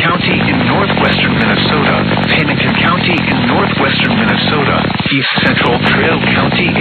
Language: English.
County in northwestern Minnesota, Pennington County in northwestern Minnesota, East Central Trail County